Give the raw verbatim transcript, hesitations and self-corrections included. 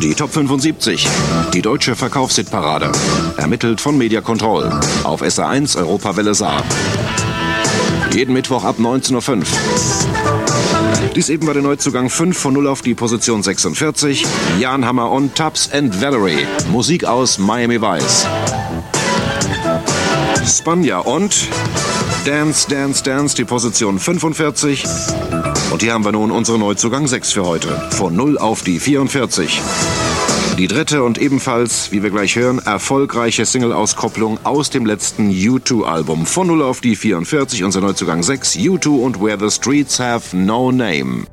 Die Top fünfundsiebzig. Die deutsche Verkaufshitparade. Ermittelt von Media Control. Auf S A eins Europawelle Saar. Jeden Mittwoch ab neunzehn Uhr fünf. Dies eben war der Neuzugang fünf von null auf die Position sechsundvierzig. Jan Hammer und Tubbs and Valerie. Musik aus Miami Vice. Spanja und Dance, Dance, Dance, die Position fünfundvierzig. Und hier haben wir nun unseren Neuzugang sechs für heute. Von null auf die vierundvierzig. Die dritte und ebenfalls, wie wir gleich hören, erfolgreiche Single-Auskopplung aus dem letzten U zwei Album. Von null auf die vierundvierzig, unser Neuzugang sechs, U zwei und Where the Streets Have No Name.